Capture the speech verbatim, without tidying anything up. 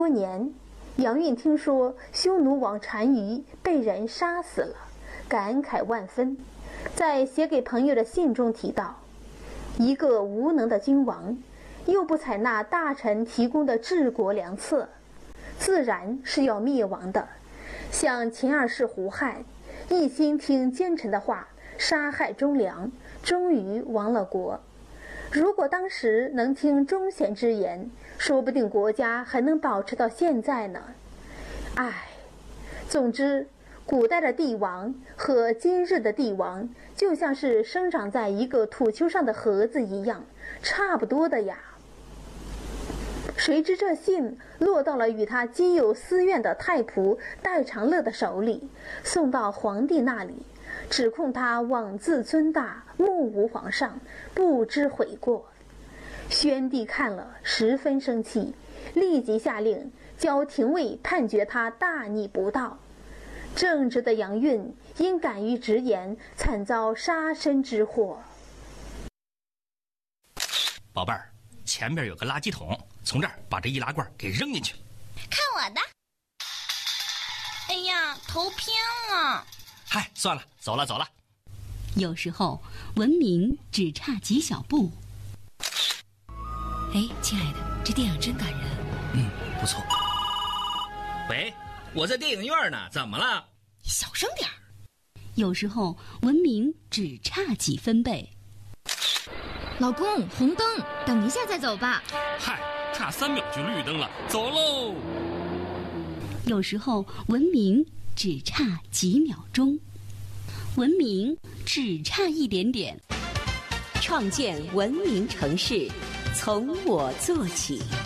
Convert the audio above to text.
多年，杨运听说匈奴王单于被人杀死了，感慨万分，在写给朋友的信中提到，一个无能的君王，又不采纳大臣提供的治国良策，自然是要灭亡的。像秦二世胡亥，一心听奸臣的话，杀害忠良，终于亡了国。如果当时能听忠贤之言，说不定国家还能保持到现在呢。唉，总之，古代的帝王和今日的帝王，就像是生长在一个土丘上的盒子一样，差不多的呀。谁知这信落到了与他基有私怨的太仆戴长乐的手里，送到皇帝那里，指控他妄自尊大，目无皇上，不知悔过。宣帝看了十分生气，立即下令交廷尉判决他大逆不道。正直的杨运因敢于直言，惨遭杀身之祸。 宝贝儿，前边有个垃圾桶，从这儿把这易拉罐给扔进去。 看我的！哎呀，头偏了。 嗨，算了，走了走了。 有时候文明只差几小步。 哎，亲爱的，这电影真感人。 嗯，不错。喂，我在电影院呢，怎么了？ 小声点儿。 有时候文明只差几分贝。 老公，红灯，等一下再走吧。 嗨，差三秒就绿灯了，走喽。 有时候文明只差几秒钟，文明只差一点点。 创建文明城市，从我做起。